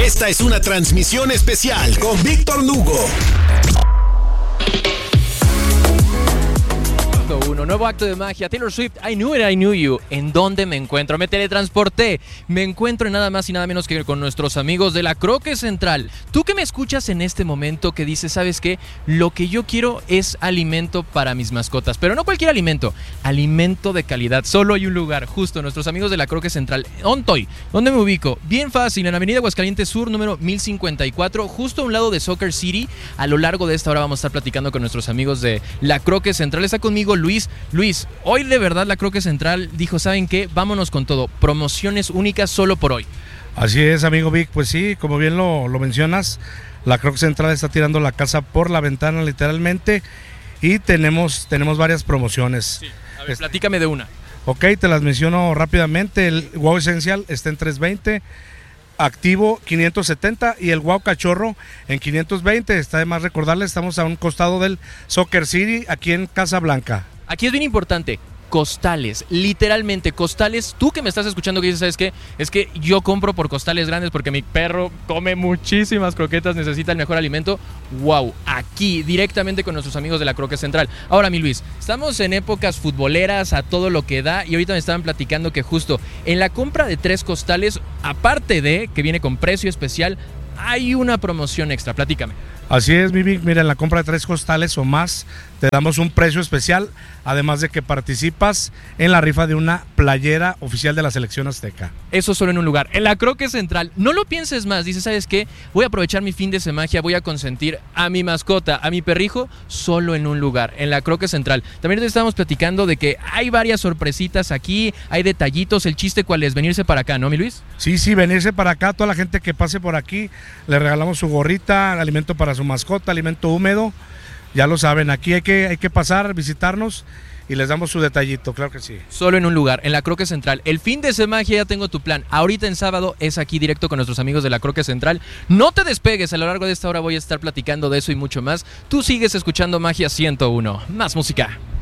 Esta es una transmisión especial con Víctor Lugo. Nuevo acto de magia, Taylor Swift, I Knew It, I Knew You. ¿En dónde me encuentro? Me teletransporté. Me encuentro nada más y nada menos que con nuestros amigos de la Croque Central. Tú que me escuchas en este momento que dices, ¿sabes qué? Lo que yo quiero es alimento para mis mascotas, pero no cualquier alimento de calidad. Solo hay un lugar, justo nuestros amigos de la Croque Central. ¿Dónde me ubico? Bien fácil, en la avenida Aguascalientes Sur, número 1054, justo a un lado de Soccer City. A lo largo de esta hora vamos a estar platicando con nuestros amigos de la Croque Central. Está conmigo Luis. Luis, hoy de verdad la Croque Central dijo, ¿saben qué? Vámonos con todo, promociones únicas solo por hoy. Así es, amigo Vic, pues sí, como bien lo mencionas, la Croque Central está tirando la casa por la ventana literalmente y tenemos varias promociones. Sí, a ver, platícame de una. Ok, te las menciono rápidamente. El Wow Esencial está en 320, Activo 570 y el Wow Cachorro en 520. Está de más recordarles, estamos a un costado del Soccer City, aquí en Casablanca. Aquí es bien importante, costales, literalmente costales. Tú que me estás escuchando que dices, ¿sabes qué? Es que yo compro por costales grandes porque mi perro come muchísimas croquetas, necesita el mejor alimento. Wow, aquí directamente con nuestros amigos de la Croque Central. Ahora, mi Luis, estamos en épocas futboleras a todo lo que da y ahorita me estaban platicando que justo en la compra de 3 costales, aparte de que viene con precio especial, hay una promoción extra. Platícame. Así es, Vivi. Mira, en la compra de 3 costales o más te damos un precio especial, además de que participas en la rifa de una playera oficial de la Selección Azteca. Eso solo en un lugar, en la Croque Central. No lo pienses más, dices, ¿sabes qué? Voy a aprovechar mi fin de semana, voy a consentir a mi mascota, a mi perrijo, solo en un lugar, en la Croque Central. También te estábamos platicando de que hay varias sorpresitas aquí, hay detallitos. El chiste, ¿cuál es? Venirse para acá, ¿no, mi Luis? Sí, venirse para acá. Toda la gente que pase por aquí, le regalamos su gorrita, alimento para su mascota, alimento húmedo. Ya lo saben, aquí hay que pasar, visitarnos y les damos su detallito, claro que sí. Solo en un lugar, en la Croque Central. El fin de semana ya tengo tu plan. Ahorita en sábado es aquí directo con nuestros amigos de la Croque Central. No te despegues, a lo largo de esta hora voy a estar platicando de eso y mucho más. Tú sigues escuchando Magia 101. Más música.